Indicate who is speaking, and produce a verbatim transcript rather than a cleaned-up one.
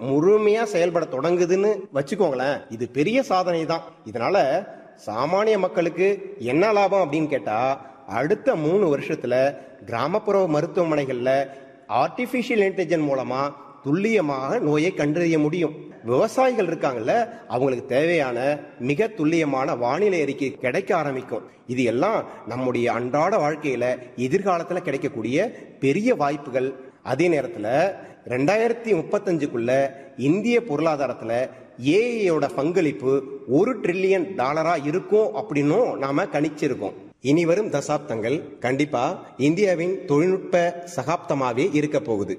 Speaker 1: முழுமையா செயல்பட தொடங்குதுன்னு வச்சுக்கோங்களேன். இது பெரிய சாதனை தான். இதனால சாமானிய மக்களுக்கு என்ன லாபம் அப்படின்னு கேட்டா, அடுத்த மூணு வருஷத்துல கிராமப்புற மருத்துவமனைகள்ல ஆர்டிபிஷியல் இன்டெலிஜென்ஸ் மூலமா துல்லியமாக நோயை கண்டறிய முடியும். விவசாயிகள் இருக்காங்கல்ல, அவங்களுக்கு தேவையான மிக துல்லியமான வானிலை அறிக்கை கிடைக்க ஆரம்பிக்கும். இது எல்லாம் நம்முடைய அன்றாட வாழ்க்கையில எதிர்காலத்துல கிடைக்கக்கூடிய பெரிய வாய்ப்புகள். அதே நேரத்துல ரெண்டாயிரத்தி முப்பத்தஞ்சுக்குள்ள இந்திய பொருளாதாரத்துல ஏஐயோட பங்களிப்பு ஒரு ட்ரில்லியன் டாலரா இருக்கும் அப்படின்னும் நாம கணிச்சிருக்கோம். இனி வரும் தசாப்தங்கள் கண்டிப்பா இந்தியாவின் தொழில்நுட்ப சகாப்தமாவே இருக்க போகுது.